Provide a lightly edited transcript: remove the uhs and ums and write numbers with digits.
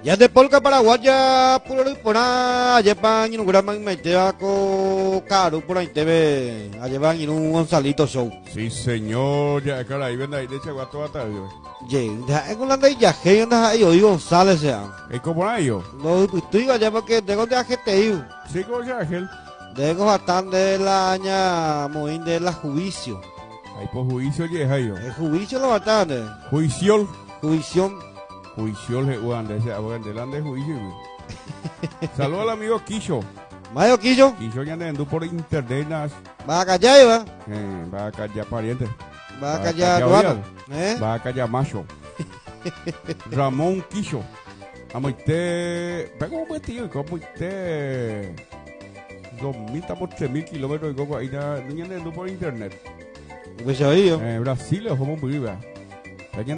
Ya de polka paraguaya puro por allá pan y no graban metea co caro por ahí teve allá van en un Gonzalito show. Sí, señor, ya cara ahí ven ahí de Chaguato a tarde. Ye, da en Holanda ya que anda ahí hoy González sea. ¿Es como ellos? No estoy allá porque tengo de AGTI. Sí, como ya Ángel. Tengo bastante de la aña moín de la juicio. Ahí por juicio ya ellos. El juicio lo bastante. Juicio. Juicio. Juicio le uan de delante juicio. Saludos al amigo Quillo. Mayo Quillo. Quillo ya andando por internet. Va a callar, va. Va a callar pariente. Va a callar Eduardo. Va a callar macho. Ramón Quillo. Amo usted. Venga un vestido, como usted. 2.000, estamos 3.000 kilómetros y como ahí ya andando por internet. Pues ya oí yo. Brasil es como muy viva.